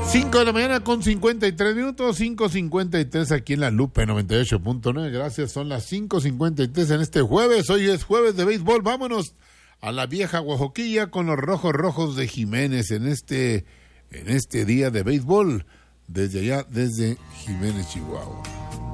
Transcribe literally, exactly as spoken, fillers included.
cinco de la mañana con cincuenta y tres minutos, cinco cincuenta y tres aquí en la Lupe noventa y ocho punto nueve. Gracias, son las cinco cincuenta y tres en este jueves. Hoy es jueves de béisbol. Vámonos a la vieja Oaxaquilla con los Rojos Rojos de Jiménez en este, en este día de béisbol. Desde allá, desde Jiménez, Chihuahua.